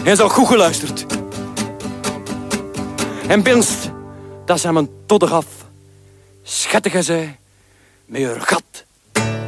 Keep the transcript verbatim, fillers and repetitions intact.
En zou goed geluisterd. En binst, dat zijn mijn todder af. Schattige zij, met haar gat